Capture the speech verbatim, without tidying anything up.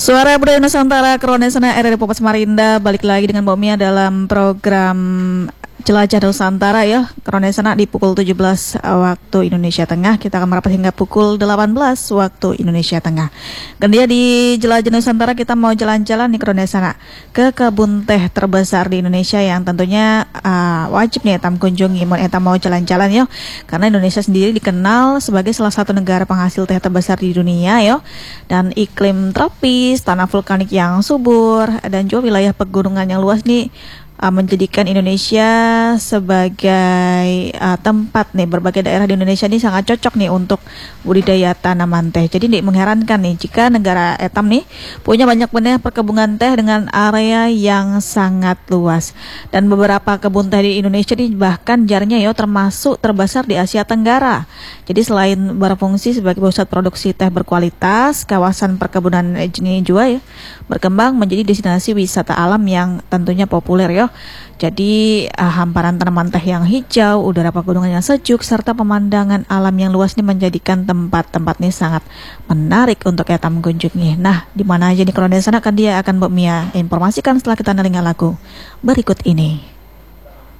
Suara Budaya Nusantara Kronesana R R Popas Samarinda balik lagi dengan Mbak Mia dalam program Jelajah Nusantara ya. Kronesana di pukul tujuh belas waktu Indonesia Tengah. Kita akan merapat hingga pukul delapan belas waktu Indonesia Tengah. Dan dia di Jelajah Nusantara kita mau jalan-jalan nih Kronesana ke kebun teh terbesar di Indonesia yang tentunya uh, wajib nih etam kunjungi mau etam mau jalan-jalan ya. Karena Indonesia sendiri dikenal sebagai salah satu negara penghasil teh terbesar di dunia ya. Dan iklim tropis, tanah vulkanik yang subur dan juga wilayah pegunungan yang luas nih Uh, menjadikan Indonesia sebagai uh, tempat nih berbagai daerah di Indonesia ini sangat cocok nih untuk budidaya tanaman teh. Jadi nih mengherankan nih jika negara etam nih punya banyak benih perkebunan teh dengan area yang sangat luas. Dan beberapa kebun teh di Indonesia ini bahkan jarnya ya termasuk terbesar di Asia Tenggara. Jadi selain berfungsi sebagai pusat produksi teh berkualitas, kawasan perkebunan ini juga ya berkembang menjadi destinasi wisata alam yang tentunya populer ya. Jadi uh, hamparan tanaman teh yang hijau, udara pegunungan yang sejuk, serta pemandangan alam yang luas ini menjadikan tempat-tempat ini sangat menarik untuk etam kunjungi. Nah, di mana aja nih Kronesana akan dia akan Mbak Mia informasikan setelah kita dengar lagu berikut ini.